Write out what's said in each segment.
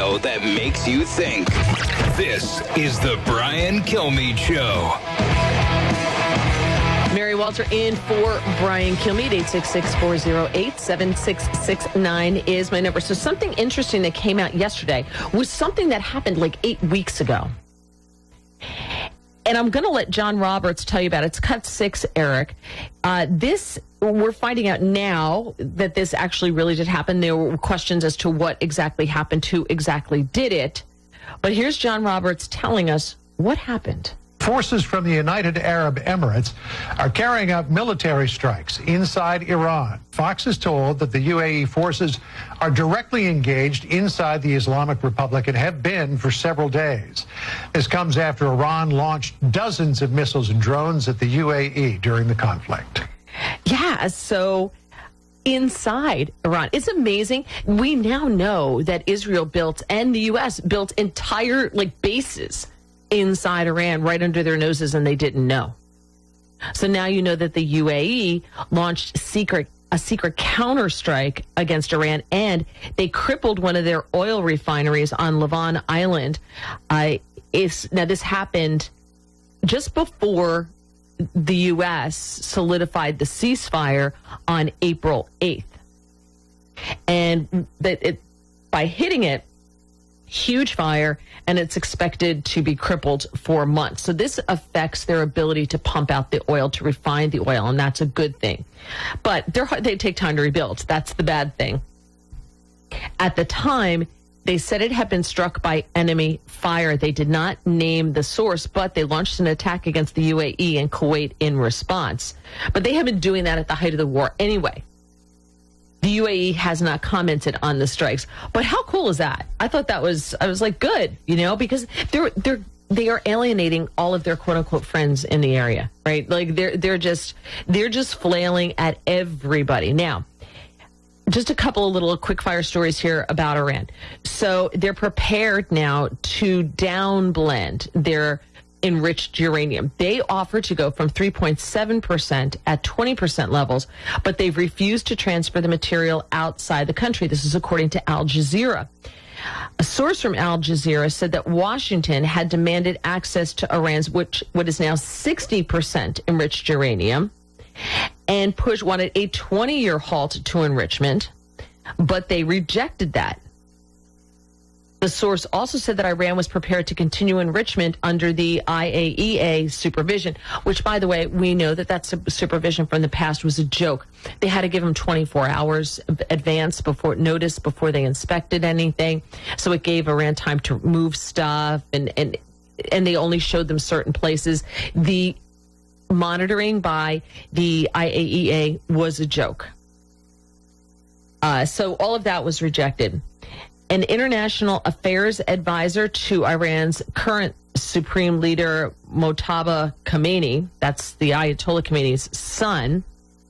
show that makes you think. This is the Brian Kilmeade Show. Mary Walter in for Brian Kilmeade. 866-408-7669 is my number. So something interesting that came out yesterday was something that happened like 8 weeks ago. And I'm going to let John Roberts tell you about it. It's cut 6, Eric. We're finding out now that this actually really did happen. There were questions as to what exactly happened, who exactly did it. But here's John Roberts telling us what happened. Forces from the United Arab Emirates are carrying out military strikes inside Iran. Fox is told that the UAE forces are directly engaged inside the Islamic Republic and have been for several days. This comes after Iran launched dozens of missiles and drones at the UAE during the conflict. Yeah, so inside Iran. It's amazing. We now know that Israel built and the U.S. built entire bases inside Iran right under their noses, and they didn't know. So now you know that the UAE launched a secret counterstrike against Iran, and they crippled one of their oil refineries on Lavon Island. Now this happened just before the U.S. solidified the ceasefire on April 8th. And by hitting it, huge fire, and it's expected to be crippled for months. So this affects their ability to pump out the oil, to refine the oil, and that's a good thing. But they take time to rebuild. That's the bad thing. At the time, they said it had been struck by enemy fire. They did not name the source, but they launched an attack against the UAE and Kuwait in response. But they have been doing that at the height of the war anyway. The UAE has not commented on the strikes. But how cool is that? I thought I was like, good, because they are alienating all of their quote unquote friends in the area, right? Like they're just flailing at everybody. Now, just a couple of little quick fire stories here about Iran. So they're prepared now to downblend their enriched uranium. They offer to go from 3.7% at 20% levels, but they've refused to transfer the material outside the country. This is according to Al Jazeera. A source from Al Jazeera said that Washington had demanded access to Iran's, what is now 60% enriched uranium, and wanted a 20-year halt to enrichment, but they rejected that. The source also said that Iran was prepared to continue enrichment under the IAEA supervision, which, by the way, we know that supervision from the past was a joke. They had to give them 24 hours advance notice before they inspected anything. So it gave Iran time to move stuff, and they only showed them certain places. The monitoring by the IAEA was a joke. So all of that was rejected. An international affairs advisor to Iran's current supreme leader, Mojtaba Khamenei, that's the Ayatollah Khamenei's son,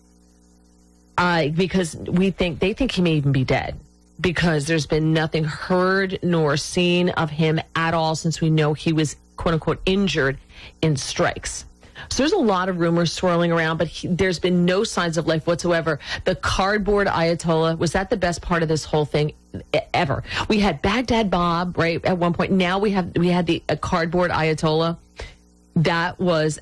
because they think he may even be dead, because there's been nothing heard nor seen of him at all since we know he was, quote unquote, injured in strikes. So there's a lot of rumors swirling around, but there's been no signs of life whatsoever. The cardboard Ayatollah, was that the best part of this whole thing ever? We had Baghdad Bob, right, at one point. Now we had the cardboard Ayatollah. That was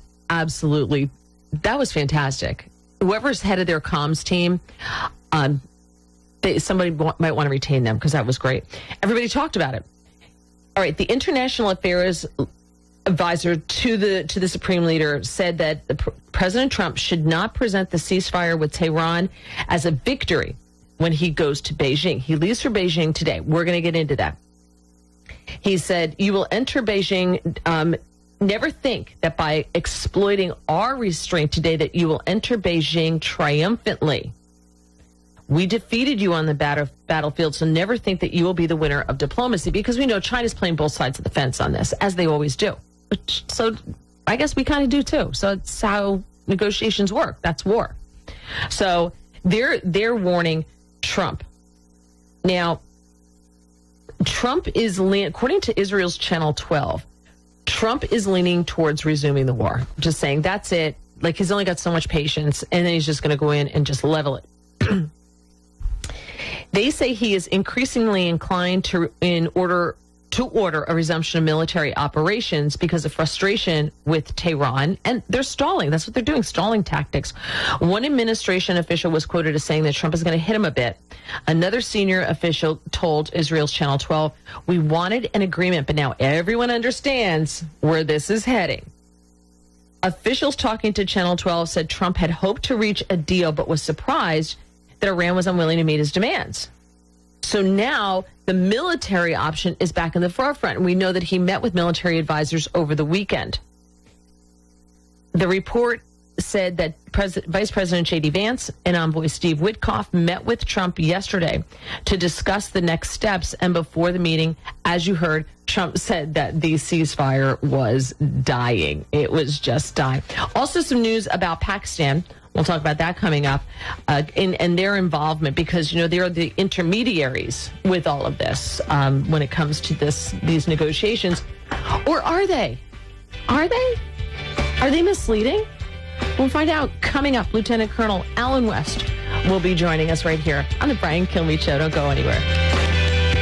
fantastic. Whoever's head of their comms team, somebody might want to retain them, because that was great. Everybody talked about it. All right, the international affairs advisor to the supreme leader said that President Trump should not present the ceasefire with Tehran as a victory when he goes to Beijing. He leaves for Beijing today. We're going to get into that. He said, "You will enter Beijing. Never think that by exploiting our restraint today that you will enter Beijing triumphantly. We defeated you on the battlefield, so never think that you will be the winner of diplomacy," because we know China's playing both sides of the fence on this, as they always do. So I guess we kind of do too. So it's how negotiations work. That's war. So they're warning Trump. Now, Trump is according to Israel's Channel 12, Trump is leaning towards resuming the war. Just saying, that's it. Like, he's only got so much patience, and then he's just going to go in and just level it. They say he is increasingly inclined to order a resumption of military operations because of frustration with Tehran, and they're stalling. That's what they're doing, stalling tactics. One administration official was quoted as saying that Trump is going to hit him a bit. Another senior official told Israel's Channel 12, "We wanted an agreement, but now everyone understands where this is heading." Officials talking to Channel 12 said Trump had hoped to reach a deal, but was surprised that Iran was unwilling to meet his demands. So now the military option is back in the forefront. And we know that he met with military advisors over the weekend. The report said that Vice President J.D. Vance and envoy Steve Witkoff met with Trump yesterday to discuss the next steps. And before the meeting, as you heard, Trump said that the ceasefire was dying. It was just dying. Also, some news about Pakistan. We'll talk about that coming up, and their involvement, because, you know, they're the intermediaries with all of this when it comes to these negotiations. Or are they? Are they? Are they misleading? We'll find out coming up. Lieutenant Colonel Alan West will be joining us right here on the Brian Kilmeade Show. Don't go anywhere.